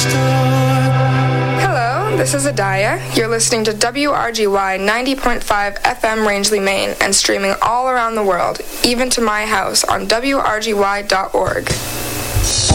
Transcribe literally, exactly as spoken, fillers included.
Hello, this is Adaya. You're listening to W R G Y ninety point five F M Rangeley, Maine, and streaming all around the world, even to my house on W R G Y dot org.